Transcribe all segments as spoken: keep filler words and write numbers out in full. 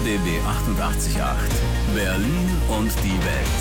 B B achtundachtzig Komma acht. Berlin und die Welt.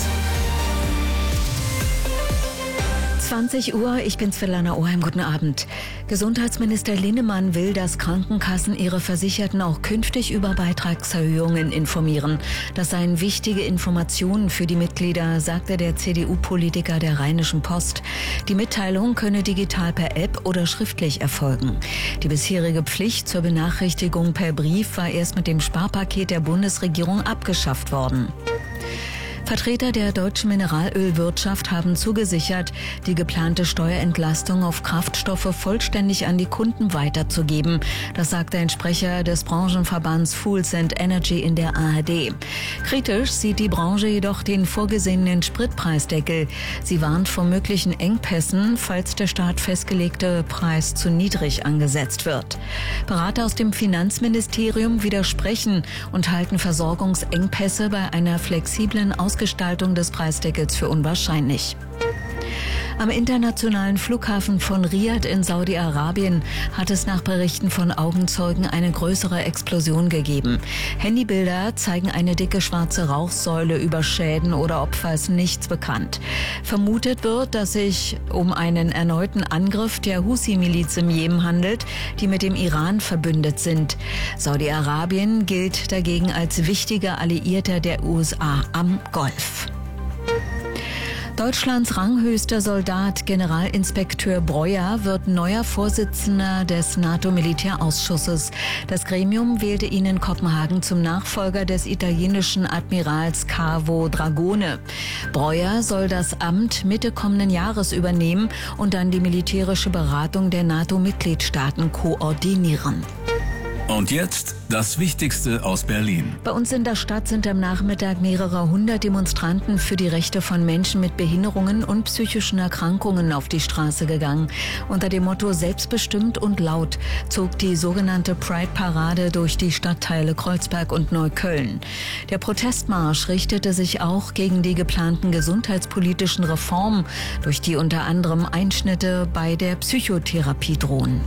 zwanzig Uhr, ich bin Svetlana Oheim, guten Abend. Gesundheitsminister Linnemann will, dass Krankenkassen ihre Versicherten auch künftig über Beitragserhöhungen informieren. Das seien wichtige Informationen für die Mitglieder, sagte der C D U-Politiker der Rheinischen Post. Die Mitteilung könne digital per App oder schriftlich erfolgen. Die bisherige Pflicht zur Benachrichtigung per Brief war erst mit dem Sparpaket der Bundesregierung abgeschafft worden. Vertreter der deutschen Mineralölwirtschaft haben zugesichert, die geplante Steuerentlastung auf Kraftstoffe vollständig an die Kunden weiterzugeben. Das sagte ein Sprecher des Branchenverbands Fuels and Energy in der A R D. Kritisch sieht die Branche jedoch den vorgesehenen Spritpreisdeckel. Sie warnt vor möglichen Engpässen, falls der Staat festgelegte Preis zu niedrig angesetzt wird. Berater aus dem Finanzministerium widersprechen und halten Versorgungsengpässe bei einer flexiblen Ausgestaltung des Preisdeckels für unwahrscheinlich. Am internationalen Flughafen von Riad in Saudi-Arabien hat es nach Berichten von Augenzeugen eine größere Explosion gegeben. Handybilder zeigen eine dicke schwarze Rauchsäule, über Schäden oder Opfer ist nichts bekannt. Vermutet wird, dass sich um einen erneuten Angriff der Husi-Miliz im Jemen handelt, die mit dem Iran verbündet sind. Saudi-Arabien gilt dagegen als wichtiger Alliierter der U S A am Golf. Deutschlands ranghöchster Soldat, Generalinspekteur Breuer, wird neuer Vorsitzender des NATO-Militärausschusses. Das Gremium wählte ihn in Kopenhagen zum Nachfolger des italienischen Admirals Carlo Dragone. Breuer soll das Amt Mitte kommenden Jahres übernehmen und dann die militärische Beratung der NATO-Mitgliedstaaten koordinieren. Und jetzt das Wichtigste aus Berlin. Bei uns in der Stadt sind am Nachmittag mehrere hundert Demonstranten für die Rechte von Menschen mit Behinderungen und psychischen Erkrankungen auf die Straße gegangen. Unter dem Motto Selbstbestimmt und laut zog die sogenannte Pride-Parade durch die Stadtteile Kreuzberg und Neukölln. Der Protestmarsch richtete sich auch gegen die geplanten gesundheitspolitischen Reformen, durch die unter anderem Einschnitte bei der Psychotherapie drohen.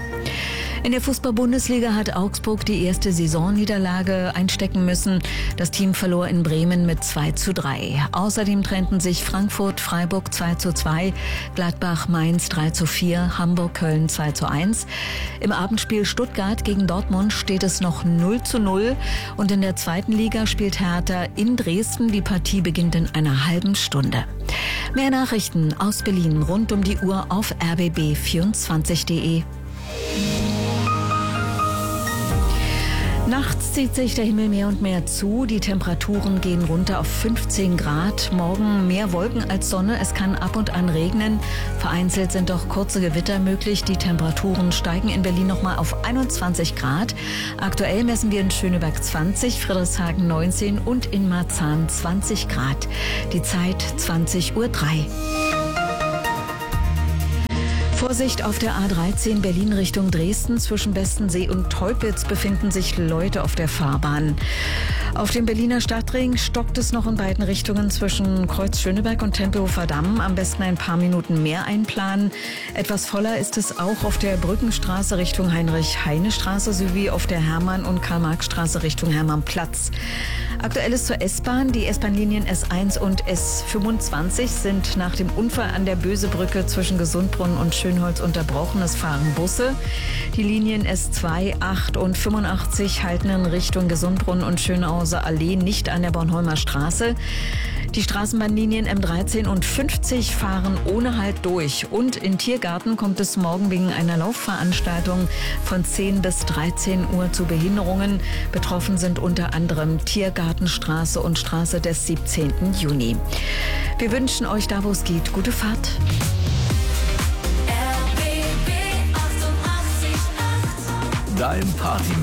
In der Fußball-Bundesliga hat Augsburg die erste Saisonniederlage einstecken müssen. Das Team verlor in Bremen mit zwei zu drei. Außerdem trennten sich Frankfurt, Freiburg zwei zu zwei, Gladbach, Mainz drei zu vier, Hamburg, Köln zwei zu eins. Im Abendspiel Stuttgart gegen Dortmund steht es noch null zu null. Und in der zweiten Liga spielt Hertha in Dresden. Die Partie beginnt in einer halben Stunde. Mehr Nachrichten aus Berlin rund um die Uhr auf r b b vierundzwanzig punkt de. Nachts zieht sich der Himmel mehr und mehr zu. Die Temperaturen gehen runter auf fünfzehn Grad. Morgen mehr Wolken als Sonne. Es kann ab und an regnen. Vereinzelt sind auch kurze Gewitter möglich. Die Temperaturen steigen in Berlin nochmal auf einundzwanzig Grad. Aktuell messen wir in Schöneberg zwanzig, Friedrichshagen neunzehn und in Marzahn zwanzig Grad. Die Zeit zwanzig Uhr drei. Vorsicht auf der A dreizehn Berlin Richtung Dresden. Zwischen Bestensee und Teupitz befinden sich Leute auf der Fahrbahn. Auf dem Berliner Stadtring stockt es noch in beiden Richtungen zwischen Kreuz Schöneberg und Tempelhofer Damm. Am besten ein paar Minuten mehr einplanen. Etwas voller ist es auch auf der Brückenstraße Richtung Heinrich-Heine-Straße sowie auf der Hermann- und Karl-Marx-Straße Richtung Hermannplatz. Aktuelles zur S-Bahn. Die S-Bahn-Linien S eins und S fünfundzwanzig sind nach dem Unfall an der Bösebrücke zwischen Gesundbrunnen und Schönholz unterbrochen. Es fahren Busse. Die Linien S zwei, acht und fünfundachtzig halten in Richtung Gesundbrunnen und Schönhauser Allee nicht an der Bornholmer Straße. Die Straßenbahnlinien M dreizehn und fünfzig fahren ohne Halt durch. Und in Tiergarten kommt es morgen wegen einer Laufveranstaltung von zehn bis dreizehn Uhr zu Behinderungen. Betroffen sind unter anderem Tiergartenstraße und Straße des siebzehnten Juni. Wir wünschen euch da, wo es geht, gute Fahrt. Dein Party